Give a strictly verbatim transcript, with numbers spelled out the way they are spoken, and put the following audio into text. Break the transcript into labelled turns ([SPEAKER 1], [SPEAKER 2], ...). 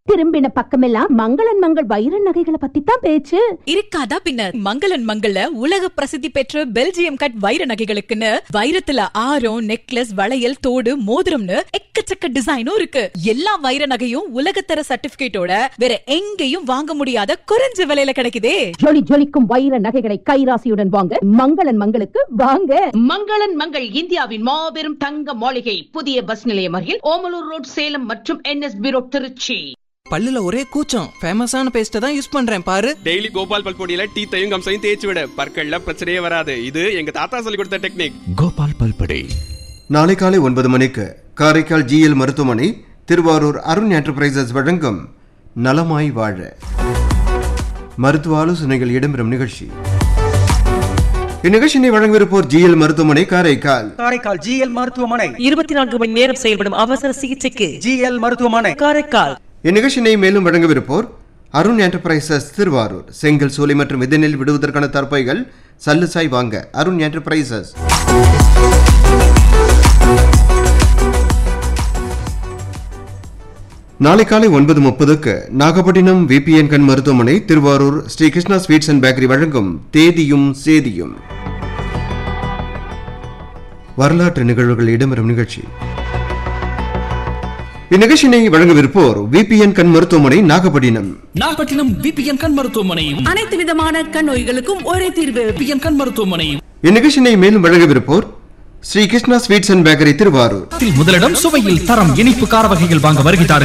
[SPEAKER 1] திரும்பின பக்கமெல்லாம் மங்களன் மங்கள் வைர நகைகளை பத்தி தான் பேச்சு.
[SPEAKER 2] இருக்காதா பின்ன? மங்களன் மங்கள்ல உலக பிரசித்தி பெற்ற பெல்ஜியம் கட் வைர நகைகளுக்குன்னு வைரத்துல ஆரம், நெக்லஸ், வளையல், தோடு, மோதிரம்னு எக்கச்சக்க டிசைனும் இருக்கு. எல்லா வைர நகையும் உலகத்தர சர்டிபிகேட்டோட வேற எங்கேயும் வாங்க முடியாத குறைஞ்ச விலையில கிடைக்குதே.
[SPEAKER 1] ஜொலி ஜொலிக்கும் வைர நகைகளை கைராசியுடன் வாங்க மங்களன் மங்களுக்கு வாங்க.
[SPEAKER 3] மங்களன் மங்கள் இந்தியாவின் மாபெரும் தங்க மாளிகை, புதிய பஸ் நிலையம் அருகில் ஓமலூர் ரோட், சேலம் மற்றும் என்எஸ்பி ரோட், திருச்சி.
[SPEAKER 4] பல்லுல ஒரே கூச்சம், ஃபேமஸான பேஸ்ட தான் யூஸ் பண்றேன் பாரு.
[SPEAKER 5] டெய்லி கோபால் பல்பொடியில டீத்தையும் கம்சையும் தேய்ச்சி விட, பற்கள்ல பிரச்சனையே வராது. இது எங்க தாத்தா சொல்லி கொடுத்த டெக்னிக்.
[SPEAKER 6] கோபால் பல்பொடி.
[SPEAKER 7] நாளை காலை ஒன்பது மணிக்கு காரைக்கால் ஜிஎல் மருத்துவமனை, திருவாரூர் அருண் என்டர்பிரைசஸ் வழங்கும் நலமாய் வாழ மருத்துவ ஆலோசனைகள் இடம்பெறும் நிகழ்ச்சி. இந்நிகழ்ச்சியை வழங்கவிருப்போர் ஜிஎல் மருத்துவமனை, காரைக்கால்.
[SPEAKER 8] காரைக்கால் ஜிஎல் மருத்துவமனை
[SPEAKER 9] இருபத்தி நான்கு மணி நேரம் செயல்படும் அவசர சிகிச்சைக்கு
[SPEAKER 8] ஜிஎல் மருத்துவமனை,
[SPEAKER 9] காரைக்கால்.
[SPEAKER 7] இந்நிகழ்ச்சியை மேலும் வழங்கவிருப்போர் அருண் என்டர்பிரைசஸ், திருவாரூர். செங்கல், சோலை மற்றும் விதைநெல் விடுவதற்கான தற்பைகள் சல்லுசாய் வாங்க அருண் என்டர்பிரைசஸ். நாளை காலை ஒன்பது முப்பதுக்கு நாகப்பட்டினம் விபிஎன் கண் மருத்துவமனை, Thiruvarur Sri Krishna sweets and bakery வழங்கும் தேதியும் சேதியும். வரலாற்று நிகழ்வுகள் இடம்பெறும் நிகழ்ச்சி. இந்நிகழ்ச்சியை வழங்கவிருப்போர் விபிஎன் கண் மருத்துவமனை, நாகப்பட்டினம்.
[SPEAKER 6] நாகப்பட்டினம் விபிஎன் கண் மருத்துவமனையும்
[SPEAKER 9] அனைத்து விதமான கண் நோய்களுக்கும் ஒரே தீர்வு.
[SPEAKER 6] விபிஎன் கண் மருத்துவமனையும்.
[SPEAKER 7] இந்நிகழ்ச்சியை மேலும் வழங்கவிருப்போர் Sri Krishna sweets and bakery, Thiruvarur.
[SPEAKER 6] முதலிடம் சுவையில் தரம், இனிப்பு கார வகைகள் வாங்க வருகிறார்கள்.